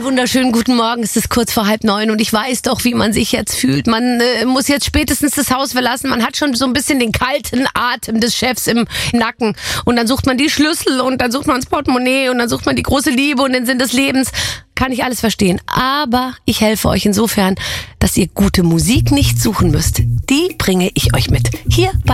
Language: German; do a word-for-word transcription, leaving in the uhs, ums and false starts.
wunderschönen guten Morgen. Es ist kurz vor halb neun und ich weiß doch, wie man sich jetzt fühlt. Man äh, muss jetzt spätestens das Haus verlassen. Man hat schon so ein bisschen den kalten Atem des Chefs im Nacken. Und dann sucht man die Schlüssel und dann sucht man das Portemonnaie und dann sucht man die große Liebe und den Sinn des Lebens. Kann ich alles verstehen. Aber ich helfe euch insofern, dass ihr gute Musik nicht suchen müsst. Die bringe ich euch mit. Hier bei